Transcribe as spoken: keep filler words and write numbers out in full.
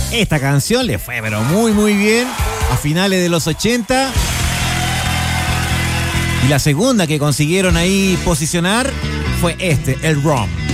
Esta canción le fue pero muy muy bien a finales de los ochenta. Y la segunda que consiguieron ahí posicionar fue este, el Rom.